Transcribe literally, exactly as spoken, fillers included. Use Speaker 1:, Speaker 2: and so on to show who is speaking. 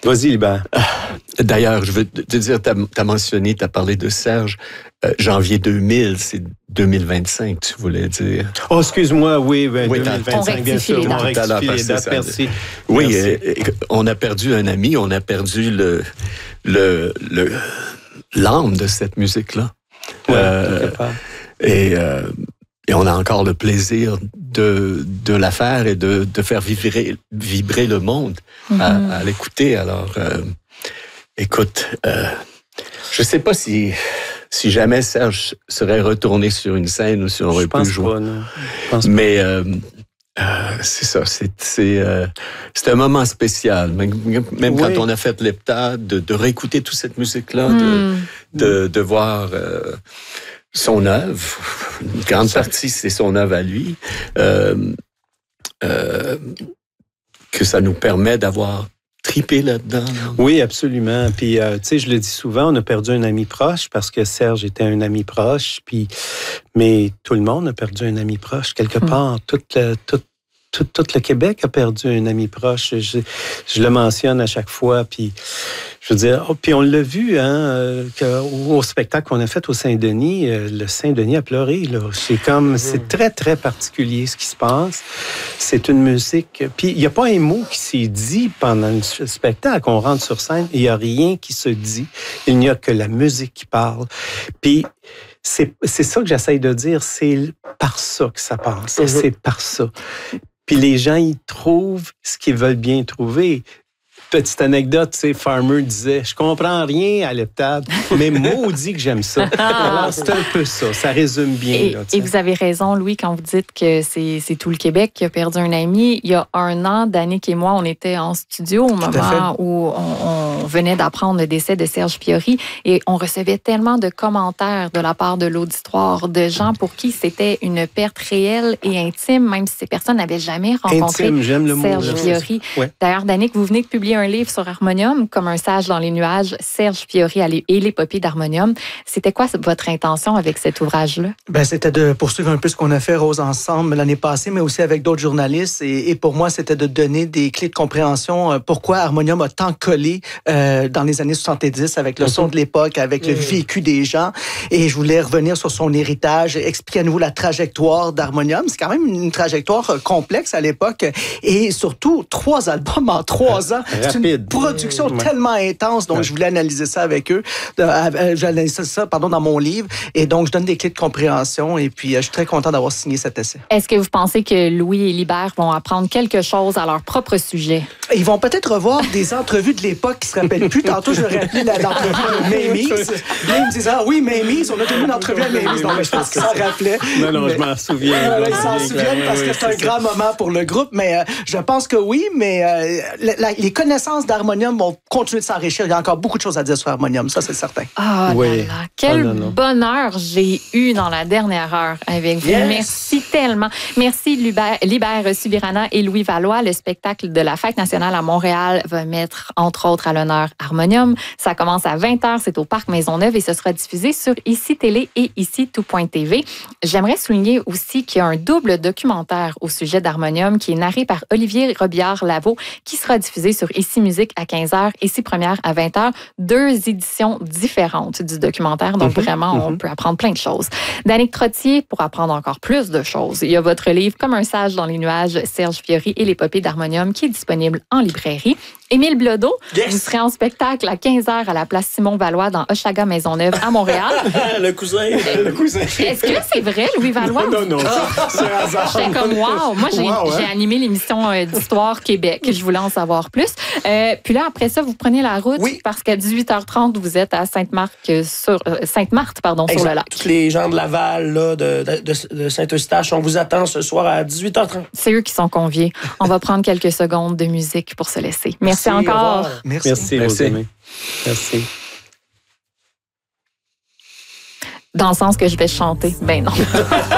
Speaker 1: Vas-y, Libert.
Speaker 2: D'ailleurs, je veux te dire, tu as mentionné, tu as parlé de Serge. Euh, janvier deux mille, c'est deux mille vingt-cinq, tu voulais dire.
Speaker 1: Oh, excuse-moi, oui, ben,
Speaker 2: oui
Speaker 1: deux mille vingt-cinq, bien sûr.
Speaker 3: On
Speaker 1: rectifie les dates, merci.
Speaker 2: Oui,
Speaker 1: merci.
Speaker 2: Euh, on a perdu un ami, on a perdu le, le, le, l'âme de cette musique-là.
Speaker 1: Ouais,
Speaker 2: euh, et, euh, et on a encore le plaisir de, de la faire et de, de faire vibrer, vibrer le monde mm-hmm. à, à l'écouter. Alors, euh, écoute, euh, je sais pas si, si jamais Serge serait retourné sur une scène ou si on aurait pu jouer.
Speaker 1: Pas, non. Je pense
Speaker 2: Mais euh, euh, c'est ça, c'est, c'est, euh, c'est un moment spécial. Même, même oui. quand on a fait l'heptade, de, de réécouter toute cette musique-là, mm. de, de, de voir euh, son œuvre. Une grande partie, c'est son œuvre à lui. Euh, euh, que ça nous permet d'avoir tripé là-dedans. Là.
Speaker 1: Oui, absolument. Puis, euh, tu sais, je le dis souvent, on a perdu un ami proche parce que Serge était un ami proche. Puis, mais tout le monde a perdu un ami proche. Quelque part, mmh. toute la, toute Tout, tout le Québec a perdu un ami proche. Je, je le mentionne à chaque fois. Puis, je veux dire, oh, puis on l'a vu, hein, que, au spectacle qu'on a fait au Saint-Denis, le Saint-Denis a pleuré. Là. C'est comme, c'est très, très particulier ce qui se passe. C'est une musique. Puis, il n'y a pas un mot qui s'est dit pendant le spectacle. On rentre sur scène, il n'y a rien qui se dit. Il n'y a que la musique qui parle. Puis, c'est, c'est ça que j'essaye de dire. C'est par ça que ça passe. Mm-hmm. C'est par ça. Puis les gens, ils trouvent ce qu'ils veulent bien trouver. Petite anecdote, tu sais, Farmer disait, je comprends rien à l'heptade, mais maudit que j'aime ça. Alors, c'est un peu ça. Ça résume bien.
Speaker 3: Et,
Speaker 1: là,
Speaker 3: et vous avez raison, Louis, quand vous dites que c'est, c'est tout le Québec qui a perdu un ami. Il y a un an, Danick et moi, on était en studio au moment où on, on venait d'apprendre le décès de Serge Fiori et on recevait tellement de commentaires de la part de l'auditoire, de gens pour qui c'était une perte réelle et intime, même si ces personnes n'avaient jamais rencontré
Speaker 1: intime, j'aime le
Speaker 3: Serge
Speaker 1: mot,
Speaker 3: Fiori.
Speaker 1: Ouais.
Speaker 3: D'ailleurs, Danick, vous venez de publier un livre sur Harmonium, comme un sage dans les nuages, Serge Fiori et l'épopée d'Harmonium. C'était quoi votre intention avec cet ouvrage-là?
Speaker 4: Ben, c'était de poursuivre un peu ce qu'on a fait, Rose, ensemble l'année passée, mais aussi avec d'autres journalistes. Et, et pour moi, c'était de donner des clés de compréhension. Euh, pourquoi Harmonium a tant collé euh, dans les années soixante-dix avec le mm-hmm. son de l'époque, avec mm-hmm. le vécu des gens. Et je voulais revenir sur son héritage, expliquer à nouveau la trajectoire d'Harmonium. C'est quand même une trajectoire complexe à l'époque. Et surtout, trois albums en trois ans. C'est une production mmh. tellement intense, donc ouais. je voulais analyser ça avec eux. Euh, J'ai analysé ça pardon, dans mon livre, et donc je donne des clés de compréhension, et puis euh, je suis très content d'avoir signé cet essai.
Speaker 3: Est-ce que vous pensez que Louis et Libert vont apprendre quelque chose à leur propre sujet?
Speaker 4: Ils vont peut-être revoir des entrevues de l'époque qui se rappellent plus. Tantôt, je leur ai rappelé l'entrevue de Mamie's. Là, ils me disaient, ah oui, Mamie's, on a tenu une entrevue à Mamie's. Non, mais je pense qu'ils s'en rappelaient.
Speaker 1: Non, non,
Speaker 4: mais...
Speaker 1: je m'en souviens.
Speaker 4: Ils s'en souviennent parce que c'est un grand moment pour le groupe, mais euh, je pense que oui, mais euh, la, la, les connaissances d'Harmonium vont continuer de s'enrichir. Il y a encore beaucoup de choses à dire sur Harmonium, ça, c'est certain.
Speaker 3: Ah oh
Speaker 1: oui.
Speaker 3: là là, quel
Speaker 1: oh, non, non.
Speaker 3: bonheur j'ai eu dans la dernière heure avec vous.
Speaker 4: Yes.
Speaker 3: Merci tellement. Merci Libert, Libert Subirana et Louis Valois. Le spectacle de la Fête nationale à Montréal va mettre, entre autres, à l'honneur Harmonium. Ça commence à vingt heures, c'est au Parc Maisonneuve et ce sera diffusé sur Ici Télé et Ici Tout point T V. J'aimerais souligner aussi qu'il y a un double documentaire au sujet d'Harmonium qui est narré par Olivier Robillard-Lavaux qui sera diffusé sur Ici Musique à quinze heures, Ici Première à vingt heures. Deux éditions différentes du documentaire, donc mm-hmm. vraiment, on mm-hmm. peut apprendre plein de choses. Danick Trottier, pour apprendre encore plus de choses, il y a votre livre Comme un sage dans les nuages, Serge Fiori et l'épopée d'Harmonium qui est disponible en librairie. Émile Blodeau, yes. vous serez en spectacle à quinze heures à la place Simon-Valois dans Hochelaga Maisonneuve à Montréal.
Speaker 1: le cousin. le cousin.
Speaker 3: Est-ce que c'est vrai, Louis Valois?
Speaker 1: Non, non, ah. c'est hasard.
Speaker 3: J'étais comme, wow! Moi, j'ai,
Speaker 1: wow,
Speaker 3: j'ai
Speaker 1: hein?
Speaker 3: animé l'émission euh, d'Histoire Québec. Je voulais en savoir plus. Euh, puis là, après ça, vous prenez la route oui. parce qu'à dix-huit heures trente, vous êtes à Sainte-Marthe, sur, euh, Sainte-Marthe pardon, sur le lac.
Speaker 5: Tous les gens de Laval, là, de, de, de Saint-Eustache, on vous attend ce soir à dix-huit heures trente.
Speaker 3: C'est eux qui sont conviés. On va prendre quelques secondes de musique pour se laisser. Merci, Merci encore.
Speaker 1: Merci. Merci, Rosemée. Merci.
Speaker 3: Dans le sens que je vais chanter. Ben non.